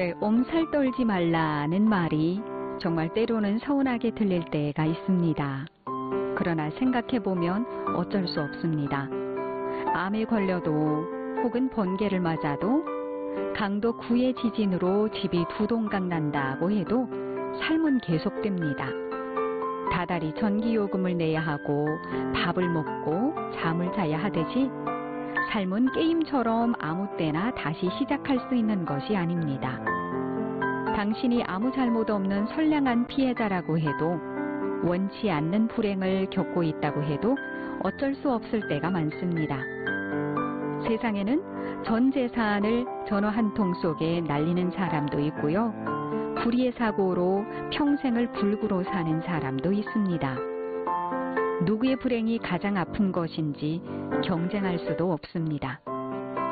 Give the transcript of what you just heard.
오래 엄살 떨지 말라는 말이 정말 때로는 서운하게 들릴 때가 있습니다. 그러나 생각해보면 어쩔 수 없습니다. 암에 걸려도 혹은 번개를 맞아도 강도 9의 지진으로 집이 두동강 난다고 해도 삶은 계속됩니다. 다달이 전기요금을 내야 하고 밥을 먹고 잠을 자야 하듯이 삶은 게임처럼 아무 때나 다시 시작할 수 있는 것이 아닙니다. 당신이 아무 잘못 없는 선량한 피해자라고 해도 원치 않는 불행을 겪고 있다고 해도 어쩔 수 없을 때가 많습니다. 세상에는 전 재산을 전화 한 통 속에 날리는 사람도 있고요. 불의의 사고로 평생을 불구로 사는 사람도 있습니다. 누구의 불행이 가장 아픈 것인지 경쟁할 수도 없습니다.